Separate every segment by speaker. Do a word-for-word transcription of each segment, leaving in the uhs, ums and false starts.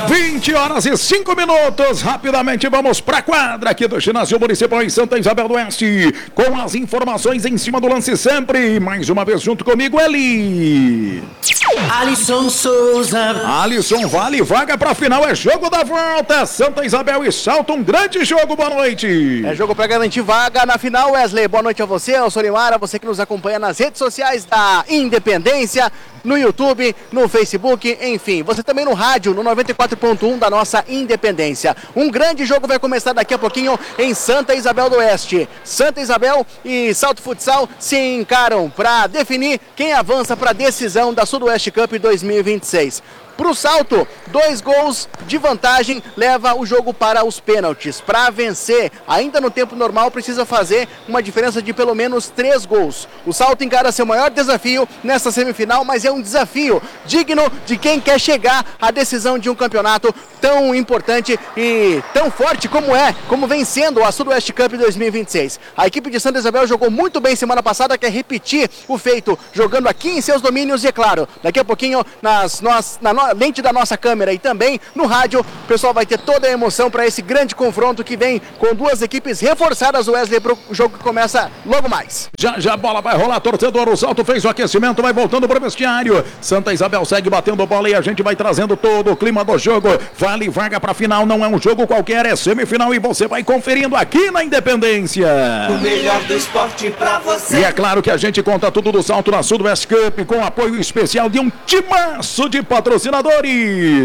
Speaker 1: vinte horas e cinco minutos. Rapidamente vamos para a quadra aqui do Ginásio Municipal em Santa Isabel do Oeste, com as informações em cima do lance sempre. Mais uma vez junto comigo, ele...
Speaker 2: Alisson Souza.
Speaker 1: Alisson, vale vaga para final, é jogo da volta. Santa Isabel e Salto, um grande jogo, boa noite.
Speaker 3: É jogo para garantir vaga na final, Wesley. Boa noite a você, ao Solimara, você que nos acompanha nas redes sociais da Independência, no YouTube, no Facebook, enfim, você também no rádio, no noventa e quatro ponto um da nossa Independência. Um grande jogo vai começar daqui a pouquinho em Santa Isabel do Oeste. Santa Isabel e Salto Futsal se encaram para definir quem avança para a decisão da Sudoeste Cup dois mil e vinte e seis. Para o Salto, dois gols de vantagem leva o jogo para os pênaltis. Para vencer, ainda no tempo normal, precisa fazer uma diferença de pelo menos três gols. O Salto encara seu maior desafio nessa semifinal, mas é um desafio digno de quem quer chegar à decisão de um campeonato tão importante e tão forte como é, como vem sendo a Sudoeste Cup dois mil e vinte e seis. A equipe de Santa Isabel jogou muito bem semana passada, quer repetir o feito, jogando aqui em seus domínios e, é claro, daqui a pouquinho, nas, nas, na no... lente da nossa câmera e também no rádio, o pessoal vai ter toda a emoção para esse grande confronto que vem com duas equipes reforçadas, o Wesley, para o jogo que começa logo mais.
Speaker 1: Já já a bola vai rolar, torcedor, o Salto fez o aquecimento, vai voltando para o vestiário. Santa Isabel segue batendo bola e a gente vai trazendo todo o clima do jogo. Vale vaga para final, não é um jogo qualquer, é semifinal e você vai conferindo aqui na Independência.
Speaker 2: O melhor do esporte para você.
Speaker 1: E é claro que a gente conta tudo do Salto na Sudoeste Cup com apoio especial de um timaço de patrocinadores.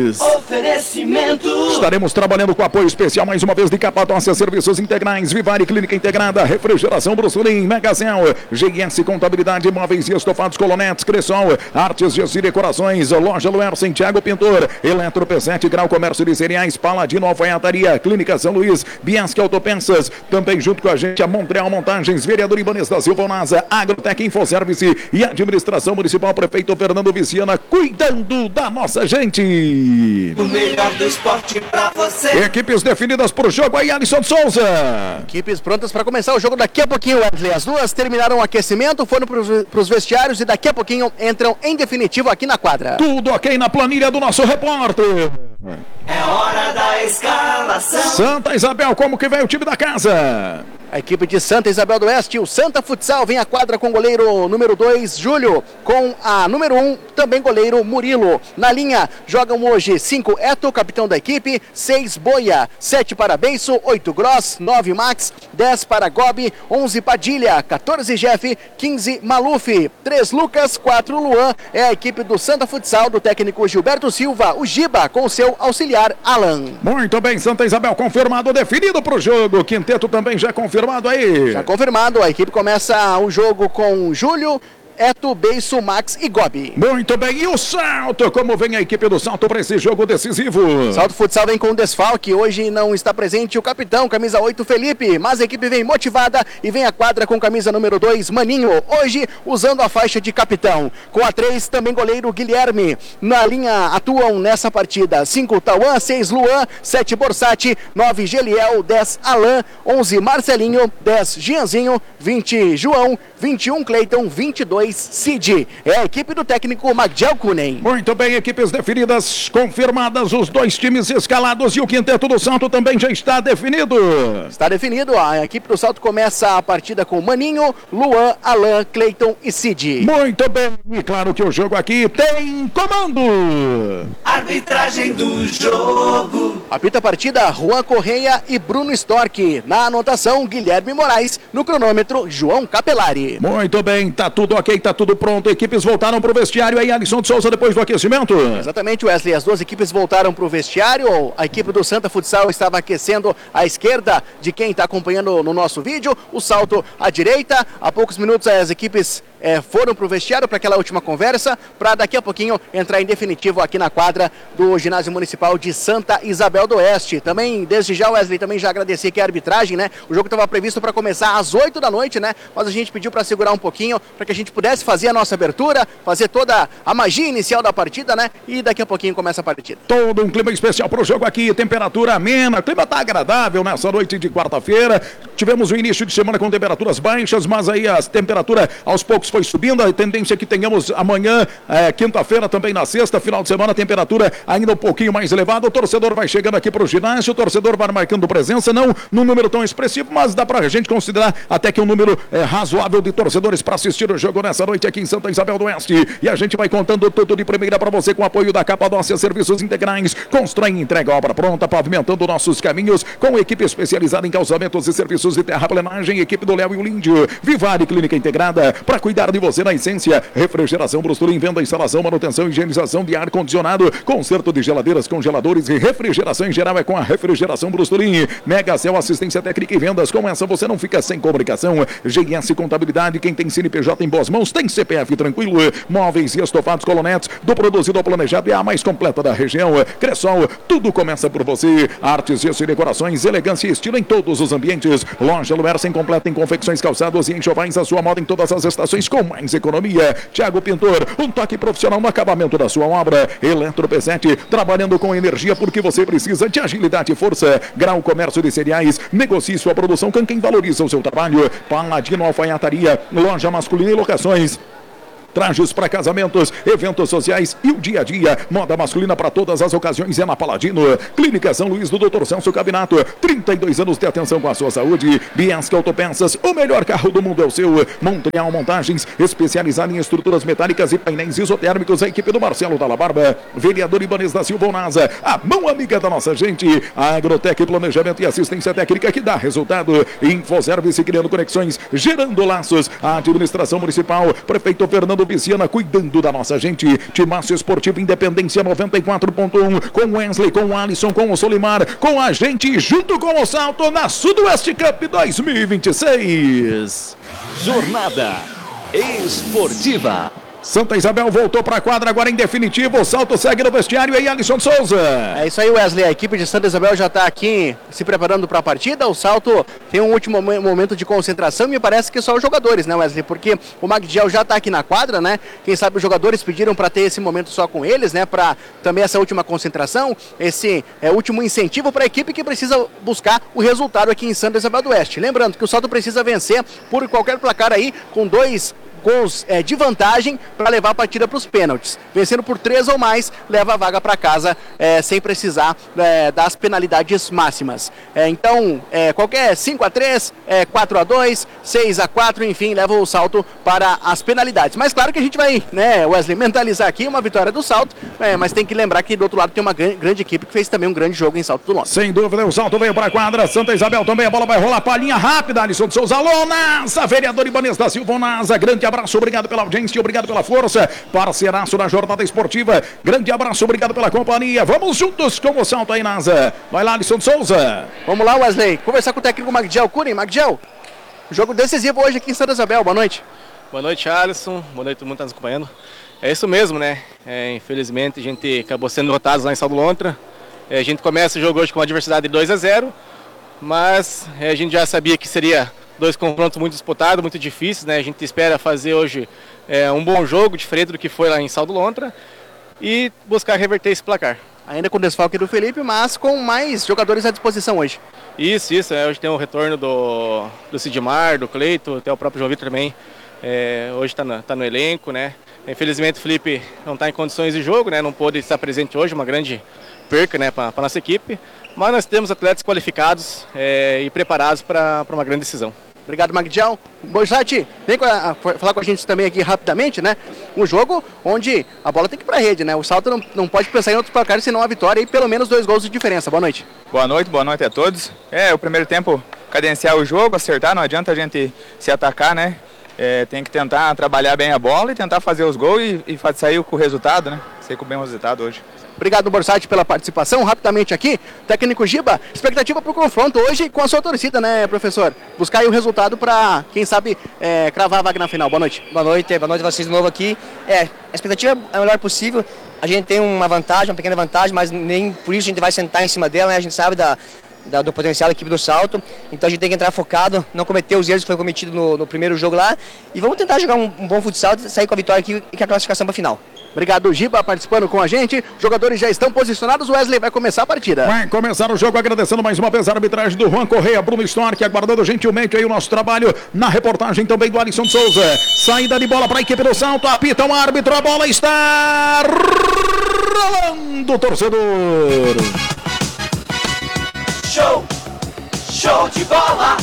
Speaker 2: Oferecimento.
Speaker 1: Estaremos trabalhando com apoio especial mais uma vez de Capadócia Serviços Integrais, Vivari Clínica Integrada, Refrigeração Brussolin, Megacel, G S Contabilidade, Imóveis e Estofados Colonetes, Cressol, Artes de e Decorações, Loja Luer, Santiago Pintor, Eletro P sete Grau, Comércio de Cereais, Paladino Alfaiataria, Clínica São Luís, Biasque Autopeças, também junto com a gente a Montreal Montagens, Vereador Ibanez da Silva Nasa, Agrotec Infoservice e Administração Municipal, Prefeito Fernando Viciana, cuidando da nossa gente.
Speaker 2: O melhor do esporte pra você.
Speaker 1: Equipes definidas pro jogo aí, Alisson Souza.
Speaker 3: Equipes prontas para começar o jogo daqui a pouquinho, Wesley. As duas terminaram o aquecimento, foram para os vestiários e daqui a pouquinho entram em definitivo aqui na quadra.
Speaker 1: Tudo ok na planilha do nosso repórter.
Speaker 2: É hora da escalação.
Speaker 1: Santa Isabel, como que vem o time da casa?
Speaker 3: A equipe de Santa Isabel do Oeste, o Santa Futsal, vem à quadra com o goleiro número dois, Júlio, com a número um, também goleiro Murilo. Na linha, jogam hoje cinco Eto, capitão da equipe, seis Boia, sete para Beiço, oito Gross, nove Max, dez para Gobi, onze Padilha, quatorze Jeff, quinze Maluf, três Lucas, quatro Luan. É a equipe do Santa Futsal, do técnico Gilberto Silva, o Giba, com o seu auxiliar Alan.
Speaker 1: Muito bem, Santa Isabel confirmado, definido para o jogo. Quinteto também já confirmado. Confirmado aí.
Speaker 3: Já confirmado, a equipe começa o jogo com Júlio, Eto, Beiço, Max e Gobi.
Speaker 1: Muito bem, e o Salto? Como vem a equipe do Salto para esse jogo decisivo?
Speaker 3: Salto Futsal vem com desfalque, hoje não está presente o capitão, camisa oito, Felipe, mas a equipe vem motivada e vem à quadra com camisa número dois, Maninho, hoje usando a faixa de capitão. Com a três, também goleiro Guilherme. Na linha atuam nessa partida cinco Tauan, seis Luan, sete Borsati, nove Geliel, dez Alan, onze Marcelinho, dez Gianzinho, vinte João, vinte e um Cleiton, vinte e dois Cid. É a equipe do técnico Magdiel Kunen.
Speaker 1: Muito bem, equipes definidas, confirmadas, os dois times escalados e o quinteto do Salto também já está definido.
Speaker 3: Está definido, a equipe do Salto começa a partida com Maninho, Luan, Alan, Cleiton e Cid.
Speaker 1: Muito bem, e claro que o jogo aqui tem comando.
Speaker 2: Arbitragem do jogo.
Speaker 3: Apita a partida, Juan Correia e Bruno Stork. Na anotação, Guilherme Moraes. No cronômetro, João Capelari.
Speaker 1: Muito bem, tá tudo ok, tá tudo pronto. Equipes voltaram pro vestiário aí, Alisson de Souza, depois do aquecimento.
Speaker 3: Exatamente, Wesley. As duas equipes voltaram pro vestiário. A equipe do Santa Futsal estava aquecendo à esquerda de quem está acompanhando no nosso vídeo. O Salto à direita. Há poucos minutos as equipes É, foram para o vestiário para aquela última conversa, para daqui a pouquinho entrar em definitivo aqui na quadra do Ginásio Municipal de Santa Isabel do Oeste. Também, desde já, Wesley, também já agradecer aqui a arbitragem, né? O jogo estava previsto para começar às oito da noite, né? Mas a gente pediu para segurar um pouquinho, para que a gente pudesse fazer a nossa abertura, fazer toda a magia inicial da partida, né? E daqui a pouquinho começa a partida.
Speaker 1: Todo um clima especial para o jogo aqui, temperatura amena, o clima tá agradável nessa noite de quarta-feira. Tivemos o início de semana com temperaturas baixas, mas aí a temperatura aos poucos foi subindo, a tendência é que tenhamos amanhã, é, quinta-feira, também na sexta, final de semana, a temperatura ainda um pouquinho mais elevada. O torcedor vai chegando aqui para o ginásio, o torcedor vai marcando presença, não num número tão expressivo, mas dá pra gente considerar até que um número é, razoável de torcedores para assistir o jogo nessa noite aqui em Santa Isabel do Oeste. E a gente vai contando tudo de primeira para você com o apoio da Capadócia Serviços Integrais. Constrói e entrega a obra pronta, pavimentando nossos caminhos com equipe especializada em calçamentos e serviços de terraplenagem, equipe do Léo e o Líndio. Vivari Clínica Integrada, para cuidar de você na essência. Refrigeração Brustolin, venda, instalação, manutenção, higienização de ar-condicionado, conserto de geladeiras, congeladores e refrigeração em geral é com a Refrigeração Brustolin. Mega Cel Assistência Técnica e Vendas, com essa você não fica sem comunicação. G S Contabilidade, quem tem C N P J em boas mãos tem C P F tranquilo. Móveis e estofados Colonetes, do produzido ao planejado é a mais completa da região. Cressol, tudo começa por você. Artes, gesso e decorações, elegância e estilo em todos os ambientes. Loja Luersen completa em confecções, calçados e enxovais, a sua moda em todas as estações com mais economia. Thiago Pintor, um toque profissional no acabamento da sua obra. Eletro P sete, trabalhando com energia porque você precisa de agilidade e força. Grau Comércio de Cereais, negocie sua produção com quem valoriza o seu trabalho. Paladino Alfaiataria, loja masculina e locações. Trajes para casamentos, eventos sociais e o dia a dia. Moda masculina para todas as ocasiões é na Paladino. Clínica São Luís do doutor Celso Cabinato. trinta e dois anos de atenção com a sua saúde. Bianca Autopeças, o melhor carro do mundo é o seu. Montreal Montagens, especializada em estruturas metálicas e painéis isotérmicos. A equipe do Marcelo Dalla Barba. Vereador Ibanez da Silva Nasa, a mão amiga da nossa gente. A Agrotec, planejamento e assistência técnica que dá resultado. Infoservice, criando conexões, gerando laços. A administração municipal, prefeito Fernando Viciana, cuidando da nossa gente. Timaço Esportivo Independência noventa e quatro ponto um, com o Wesley, com o Alisson, com o Solimar, com a gente, junto com o Salto na Sudoeste Cup dois mil e vinte e seis.
Speaker 4: Jornada Esportiva.
Speaker 1: Santa Isabel voltou para a quadra agora em definitivo. O Salto segue no vestiário aí, Alisson Souza.
Speaker 3: É isso aí, Wesley. A equipe de Santa Isabel já está aqui se preparando para a partida. O Salto tem um último momento de concentração e me parece que só os jogadores, né, Wesley? Porque o Magdiel já está aqui na quadra, né? Quem sabe os jogadores pediram para ter esse momento só com eles, né? Para também essa última concentração, esse é, último incentivo para a equipe que precisa buscar o resultado aqui em Santa Isabel do Oeste. Lembrando que o Salto precisa vencer por qualquer placar aí com dois gols é, de vantagem para levar a partida para os pênaltis. Vencendo por três ou mais, leva a vaga para casa é, sem precisar é, das penalidades máximas. É, então, é, qualquer cinco a três, é, quatro a dois, seis a quatro, enfim, leva o Salto para as penalidades. Mas claro que a gente vai, né, Wesley, mentalizar aqui uma vitória do Salto, é, mas tem que lembrar que do outro lado tem uma grande, grande equipe que fez também um grande jogo em Salto do Norte.
Speaker 1: Sem dúvida, o Salto veio para a quadra, Santa Isabel também, a bola vai rolar para a linha rápida, Alisson de Souza, alô, Nasa, vereador Ibanez da Silva Nasa, grande abraço, obrigado pela audiência, obrigado pela força, parceiraço na jornada esportiva, grande abraço, obrigado pela companhia, vamos juntos com o Salto aí, Nasa. Vai lá, Alisson de Souza.
Speaker 3: Vamos lá, Wesley, conversar com o técnico Magdiel Cury. Magdiel, jogo decisivo hoje aqui em Santa Isabel, boa noite.
Speaker 5: Boa noite, Alisson, boa noite todo mundo que está nos acompanhando. É isso mesmo, né, é, infelizmente a gente acabou sendo derrotados lá em Salto Lontra. É, a gente começa o jogo hoje com uma adversidade de dois a zero, mas é, a gente já sabia que seria dois confrontos muito disputados, muito difíceis, né? A gente espera fazer hoje é, um bom jogo, diferente do que foi lá em Salto Lontra, e buscar reverter esse placar.
Speaker 3: Ainda com o desfalque do Felipe, mas com mais jogadores à disposição hoje.
Speaker 5: Isso, isso. É, hoje tem o retorno do, do Sidmar, do Cleito, até o próprio João Vitor também. É, hoje está no, tá no elenco, né? Infelizmente o Felipe não está em condições de jogo, né? Não pôde estar presente hoje, uma grande perca, né, para a nossa equipe. Mas nós temos atletas qualificados é, e preparados para uma grande decisão.
Speaker 3: Obrigado, Magdiel. Boisati, vem com a, a, falar com a gente também aqui rapidamente, né? Um jogo onde a bola tem que ir para a rede, né? O Salto não, não pode pensar em outros placares senão a vitória e pelo menos dois gols de diferença. Boa noite.
Speaker 6: Boa noite, boa noite a todos. É, o primeiro tempo, cadenciar o jogo, acertar, não adianta a gente se atacar, né? É, tem que tentar trabalhar bem a bola e tentar fazer os gols e, e sair com o resultado, né? Sair com o bem resultado hoje.
Speaker 3: Obrigado, Borsati, pela participação. Rapidamente aqui, técnico Giba, expectativa para o confronto hoje com a sua torcida, né, professor? Buscar aí o resultado para, quem sabe, é, cravar a vaga na final. Boa noite.
Speaker 7: Boa noite, boa noite a vocês de novo aqui. É, a expectativa é a melhor possível. A gente tem uma vantagem, uma pequena vantagem, mas nem por isso a gente vai sentar em cima dela, né? A gente sabe da, da, do potencial da equipe do Salto, então a gente tem que entrar focado, não cometer os erros que foi cometido no, no primeiro jogo lá, e vamos tentar jogar um, um bom futsal, sair com a vitória aqui e com a classificação para a final.
Speaker 3: Obrigado, Giba, participando com a gente. Os jogadores já estão posicionados. O Wesley vai começar a partida.
Speaker 1: Vai começar o jogo, agradecendo mais uma vez a arbitragem do Juan Correia, Bruno Stork, aguardando gentilmente aí o nosso trabalho na reportagem também do Alisson Souza. Saída de bola para a equipe do Salto, apita o árbitro, a bola está rolando, torcedor.
Speaker 2: Show, show de bola.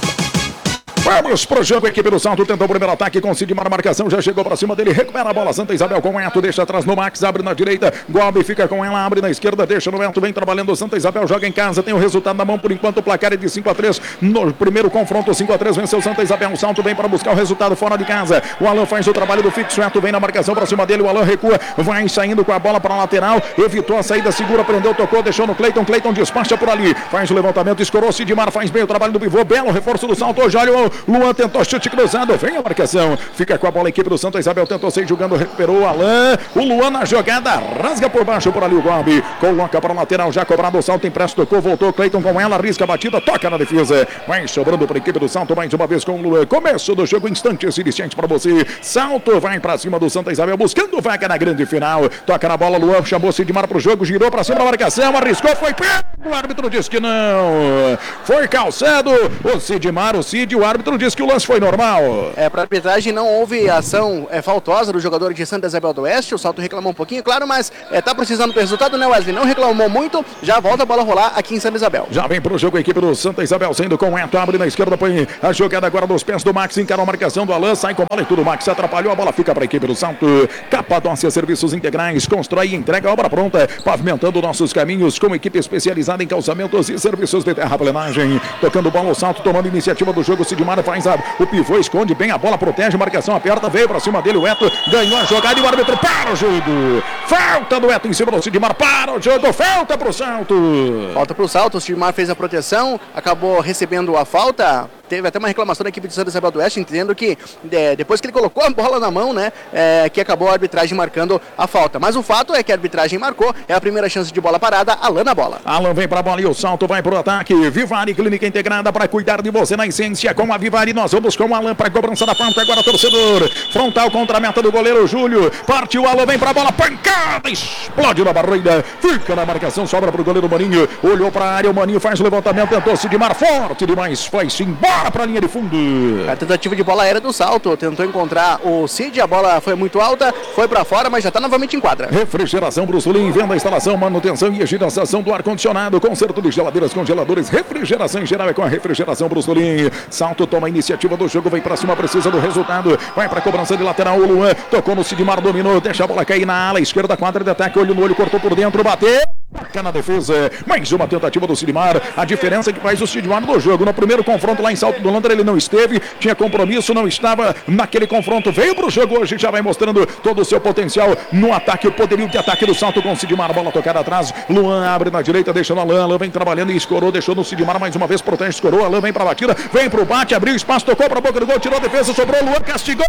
Speaker 1: Vamos pro jogo, a equipe do Salto tentou o primeiro ataque, conseguiu uma marcação, já chegou pra cima dele, recupera a bola, Santa Isabel com o Eto, deixa atrás no Max, abre na direita, Gobi fica com ela, abre na esquerda, deixa no Eto, vem trabalhando, Santa Isabel joga em casa, tem o resultado na mão por enquanto, o placar é de cinco a três, no primeiro confronto cinco a três, venceu Santa Isabel, o Salto vem para buscar o resultado fora de casa, o Alan faz o trabalho do fixo, o Eto vem na marcação pra cima dele, o Alan recua, vai saindo com a bola para a lateral, evitou a saída, segura, prendeu, tocou, deixou no Cleiton, Cleiton despacha por ali, faz o levantamento, escorou, Sidmar faz bem o trabalho do pivô, belo reforço do Salto, hoje olha o Luan tentou chute cruzado, vem a marcação, fica com a bola a equipe do Santa Isabel, tentou sair jogando, recuperou o Alan, o Luan na jogada, rasga por baixo por ali o Gobi, coloca para a lateral, já cobrado o Salto, empréstimo, tocou, voltou, Cleiton com ela, risca a batida, toca na defesa, vai sobrando para a equipe do Salto, mais uma vez com o Luan, começo do jogo, instantes iniciantes para você, Salto vai para cima do Santa Isabel, buscando vaga na grande final, toca na bola, Luan chamou Sidmar para o jogo, girou para cima da marcação, arriscou, foi pego, o árbitro disse que não, foi calçado, o Sidmar, o Cid, o árbitro disse que o lance foi normal.
Speaker 3: É, para a arbitragem não houve ação é, faltosa do jogador de Santa Isabel do Oeste, o Salto reclamou um pouquinho, claro, mas é, tá precisando do resultado, né, Wesley? Não reclamou muito, já volta a bola rolar aqui em Santa Isabel.
Speaker 1: Já vem pro jogo a equipe do Santa Isabel, saindo com o Eto, abre na esquerda, põe a jogada agora dos pés do Max, encara a marcação do Alan, sai com a bola e tudo, Max atrapalhou, a bola fica para a equipe do Salto, Capadócia Serviços Integrais, constrói e entrega a obra pronta, pavimentando nossos caminhos com equipe especializada em calçamentos e serviços de terraplenagem, tocando bola ao Salto, tomando iniciativa do jogo, Sidmar faz a, o pivô, esconde bem a bola, protege, marcação aperta, veio pra cima dele o Eto, ganhou a jogada e o árbitro para o jogo, falta do Eto em cima do Sidmar, para o jogo, falta pro Salto.
Speaker 3: Falta pro Salto, o Sidmar fez a proteção, acabou recebendo a falta. Teve até uma reclamação da equipe de Santa Isabel do Oeste, entendendo que é, depois que ele colocou a bola na mão, né, é, que acabou a arbitragem marcando a falta. Mas o fato é que a arbitragem marcou, é a primeira chance de bola parada, Alan na bola.
Speaker 1: Alan vem pra bola e o Salto vai pro ataque. Vivari, clínica integrada para cuidar de você na essência. Com a Vivari nós vamos com o Alan para cobrança da falta. Agora torcedor, frontal contra a meta do goleiro Júlio. Partiu o Alan, vem pra bola, pancada, explode na barreira. Fica na marcação, sobra pro goleiro Maninho. Olhou pra área, o Maninho faz o levantamento, tentou Sidmar, forte demais, foi-se embora pra linha de fundo.
Speaker 3: A tentativa de bola aérea do Salto, tentou encontrar o Cid, a bola foi muito alta, foi pra fora, mas já tá novamente em quadra.
Speaker 1: Refrigeração Bruxulin, venda, instalação, manutenção e higienização do ar-condicionado, conserto de geladeiras, congeladores, refrigeração em geral é com a refrigeração Bruxulin. Salto toma a iniciativa do jogo, vem pra cima, precisa do resultado, vai pra cobrança de lateral, o Luan tocou no Sidmar, dominou, deixa a bola cair na ala esquerda, quadra de ataque, olho no olho, cortou por dentro, bateu. Toca na defesa, mais uma tentativa do Sidmar. A diferença é que faz o Sidmar no jogo. No primeiro confronto lá em Salto do Londra ele não esteve, tinha compromisso, não estava naquele confronto. Veio pro jogo hoje, já vai mostrando todo o seu potencial no ataque, o poderio de ataque do Salto com o Sidmar. Bola tocada atrás, Luan abre na direita, deixa no Alan. Alan vem trabalhando e escorou, deixou no Sidmar mais uma vez, protege, escorou. Alan vem pra batida, vem pro bate, abriu espaço, tocou pra boca do gol, tirou a defesa, sobrou, Luan castigou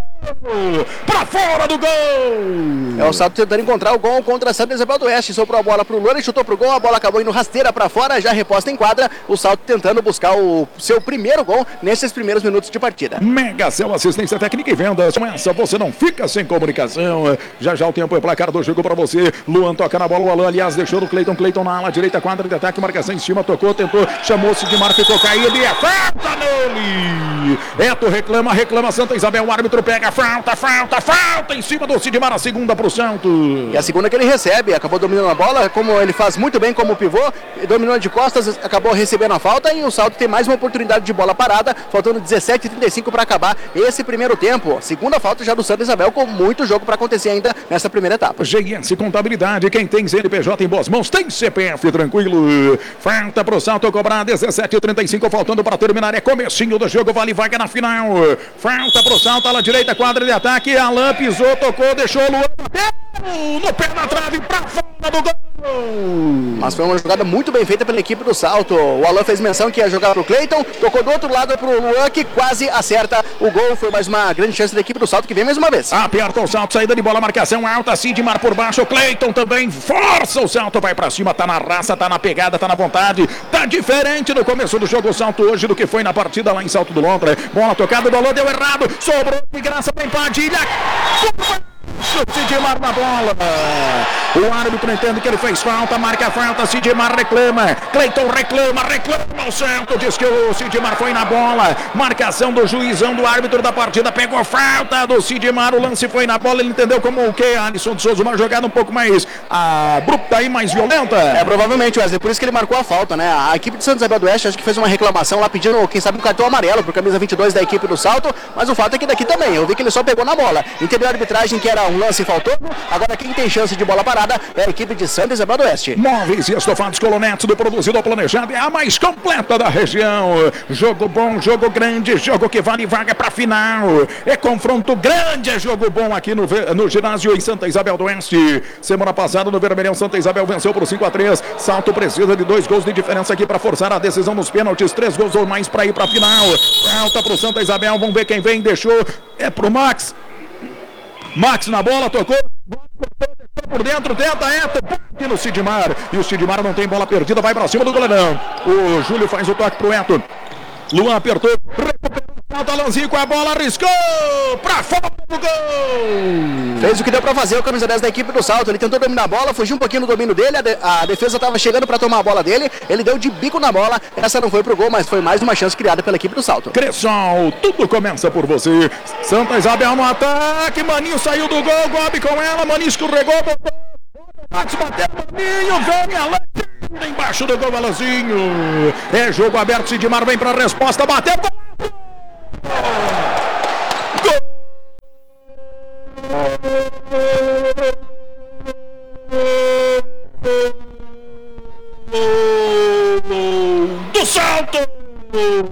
Speaker 1: pra fora do gol.
Speaker 3: É o Salto tentando encontrar o gol contra a Santa Isabel do Oeste, sobrou a bola pro Luan, ele chutou pro gol, a bola acabou indo rasteira pra fora, já reposta em quadra, o Salto tentando buscar o seu primeiro gol nesses primeiros minutos de partida.
Speaker 1: Mega Cel, assistência técnica e vendas, com essa você não fica sem comunicação. Já já o tempo é placar do jogo pra você. Luan toca na bola, o Alan aliás deixou no Cleiton, Cleiton na ala direita, quadra de ataque, marcação em cima, tocou, tentou, chamou Sidmar, ficou caído e é falta nele. Eto reclama, reclama Santa Isabel, o árbitro pega, falta, falta, falta em cima do Sidmar, a segunda pro Santo.
Speaker 3: E a segunda que ele recebe, acabou dominando a bola, como ele faz muito bem como pivô, dominou de costas, acabou recebendo a falta e o Salto tem mais uma oportunidade de bola parada, faltando dezessete e trinta e cinco para acabar esse primeiro tempo. Segunda falta já do Santa Isabel, com muito jogo para acontecer ainda nessa primeira etapa.
Speaker 1: G S Contabilidade, quem tem C N P J em boas mãos tem C P F tranquilo. Falta pro Salto cobrar, dezessete e trinta e cinco faltando para terminar, é comecinho do jogo, vale vaga na final. Falta pro Salto, ala direita, quadra de ataque, Alan pisou, tocou, deixou o Luan bateu no pé na trave, pra fora do gol.
Speaker 3: Mas foi uma jogada muito bem feita pela equipe do Salto. O Alan fez menção que ia jogar pro Cleiton, tocou do outro lado pro Luan, que quase acerta o gol. Foi mais uma grande chance da equipe do Salto, que vem mais uma vez.
Speaker 1: Aperta o Salto, saída de bola, marcação alta, Sidmar por baixo, Cleiton também força o Salto, vai pra cima, tá na raça, tá na pegada, tá na vontade, tá diferente no começo do jogo o Salto hoje do que foi na partida lá em Salto do Londra. Bola tocada, o Alan deu errado, sobrou de graça pra Padilha. Sidmar na bola. O árbitro entende que ele fez falta, marca a falta, Sidmar reclama. Cleiton reclama, reclama o certo, diz que o Sidmar foi na bola. Marcação do juizão, do árbitro da partida, pegou falta do Sidmar, o lance foi na bola, ele entendeu como o que? Alisson de Souza, uma jogada um pouco mais abrupta e mais violenta.
Speaker 3: É, provavelmente, Wesley, por isso que ele marcou a falta, né? A equipe de Santa Isabel do Oeste acho que fez uma reclamação lá pedindo, quem sabe, um cartão amarelo pro camisa vinte e dois da equipe do Salto, mas o fato é que daqui também, eu vi que ele só pegou na bola. Entendeu a arbitragem que era um lance faltoso, agora quem tem chance de bola parada é a equipe de Santa Isabel do Oeste.
Speaker 1: Móveis e estofados Colonetes, do produzido ao planejado, é a mais completa da região. Jogo bom, jogo grande, jogo que vale vaga pra final. É confronto grande, é jogo bom aqui no, no ginásio em Santa Isabel do Oeste. Semana passada no Vermelhão, Santa Isabel venceu por cinco a três. Salto precisa de dois gols de diferença aqui pra forçar a decisão nos pênaltis. Três gols ou mais pra ir pra final. Falta pro Santa Isabel, vamos ver quem vem, deixou. É pro Max. Max na bola, tocou. Por dentro, tenta, entra, aqui no Sidmar. E o Sidmar não tem bola perdida, vai pra cima do goleirão. O Júlio faz o toque pro Eto. Luan apertou, recuperou, Talanzinho com a bola, arriscou pra fora do gol.
Speaker 3: Fez o que deu pra fazer o camisa dez da equipe do Salto. Ele tentou dominar a bola, fugiu um pouquinho no domínio dele, a, de, a defesa tava chegando pra tomar a bola dele, ele deu de bico na bola, essa não foi pro gol, mas foi mais uma chance criada pela equipe do Salto.
Speaker 1: Cressol, tudo começa por você. Santa Isabel no ataque, Maninho saiu do gol, Gobi com ela, Maninho escorregou, botou, Max bateu, Maninho, vem Alan, embaixo do gol, Alanzinho. É jogo aberto, Sidmar vem pra resposta, bateu, gol!